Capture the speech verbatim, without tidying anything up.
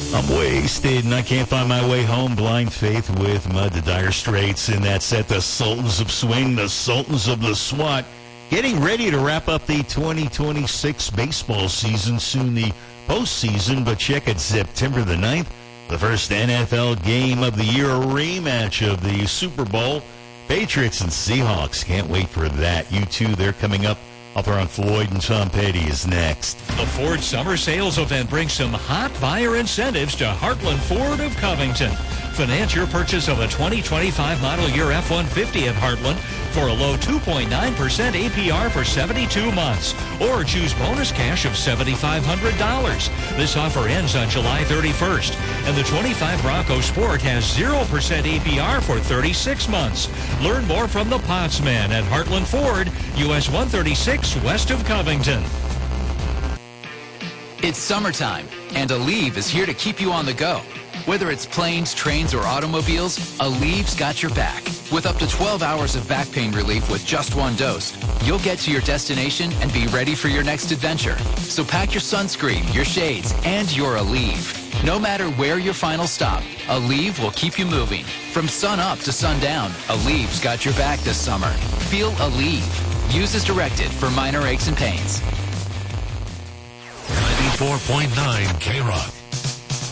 I'm wasted and I can't find my way home. Blind Faith with Mud to Dire Straits in that set. The Sultans of Swing, the Sultans of the SWAT. Getting ready to wrap up the twenty twenty-six baseball season. Soon the postseason, but check it September the ninth. The first N F L game of the year, a rematch of the Super Bowl. Patriots and Seahawks. Can't wait for that. You two, they're coming up. Author on Floyd and Tom Petty is next. The Ford Summer Sales Event brings some hot buyer incentives to Heartland Ford of Covington. Finance your purchase of a twenty twenty-five model year F one fifty at Heartland for a low two point nine percent A P R for seventy-two months, or choose bonus cash of seven thousand five hundred dollars. This offer ends on July thirty-first, and the twenty-five Bronco Sport has zero percent A P R for thirty-six months. Learn more from the Potsman at Heartland Ford, U S one thirty-six west of Covington. It's summertime, and Aleve is here to keep you on the go. Whether it's planes, trains, or automobiles, Aleve's got your back. With up to twelve hours of back pain relief with just one dose, you'll get to your destination and be ready for your next adventure. So pack your sunscreen, your shades, and your Aleve. No matter where your final stop, Aleve will keep you moving. From sun up to sundown, Aleve's got your back this summer. Feel Aleve. Use as directed for minor aches and pains. ninety-four point nine K-Rock.